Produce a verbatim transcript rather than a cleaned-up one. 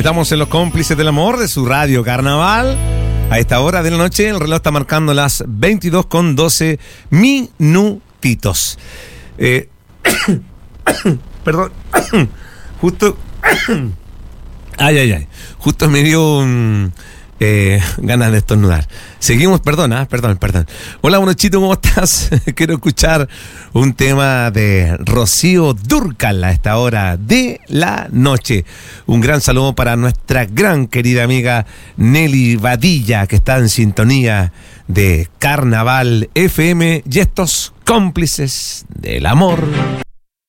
Estamos en Los Cómplices del Amor de su radio Carnaval. A esta hora de la noche el reloj está marcando las veintidós con doce minutitos. Eh, perdón. Justo... Ay, ay, ay. Justo me dio un... Eh, ganas de estornudar. Seguimos, perdona, perdón, perdón. Hola, Monochito, ¿cómo estás? Quiero escuchar un tema de Rocío Dúrcal a esta hora de la noche. Un gran saludo para nuestra gran querida amiga Nelly Badilla, que está en sintonía de Carnaval F M y estos Cómplices del Amor.